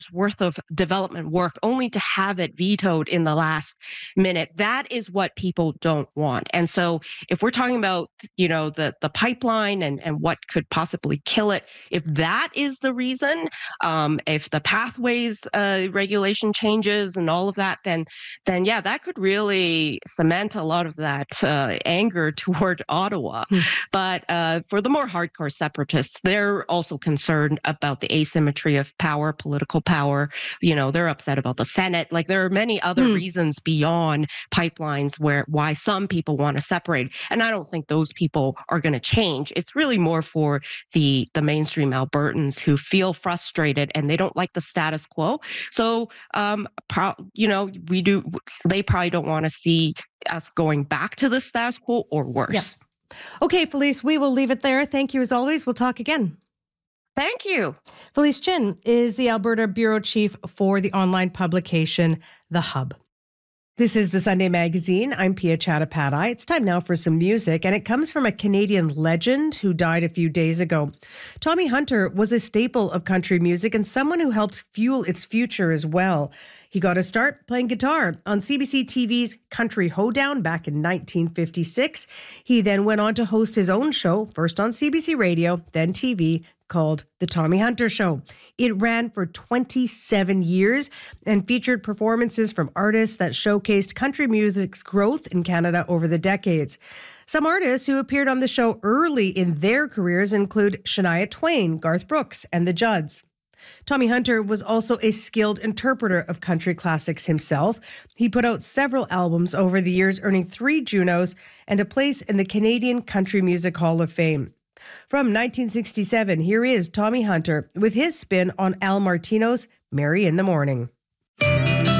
worth of development work only to have it vetoed in the last minute. That is what people don't want. And so if we're talking about, the pipeline and what could possibly kill it, if that is the reason, if the pathways regulation changes and all of that, then yeah, that could really cement a lot of that anger toward Ottawa. But for the more hardcore separatists, they're also concerned about the asymmetry of power, political power. They're upset about the Senate. Like, there are many other reasons beyond pipelines why some people want to separate. And I don't think those people are going to change. It's really more for the mainstream Albertans who feel frustrated and they don't like the status quo. So, they probably don't want to see us going back to the status quo or worse. Yeah. Okay, Felice, we will leave it there. Thank you as always. We'll talk again. Thank you. Felice Chin is the Alberta Bureau Chief for the online publication The Hub. This is the Sunday Magazine. I'm Pia Chattopadhyay. It's time now for some music, and it comes from a Canadian legend who died a few days ago. Tommy Hunter was a staple of country music and someone who helped fuel its future as well. He got a start playing guitar on CBC TV's Country Hoedown back in 1956. He then went on to host his own show, first on CBC Radio, then TV, called The Tommy Hunter Show. It ran for 27 years and featured performances from artists that showcased country music's growth in Canada over the decades. Some artists who appeared on the show early in their careers include Shania Twain, Garth Brooks, and the Judds. Tommy Hunter was also a skilled interpreter of country classics himself. He put out several albums over the years, earning 3 Junos and a place in the Canadian Country Music Hall of Fame. From 1967, here is Tommy Hunter with his spin on Al Martino's Mary in the Morning.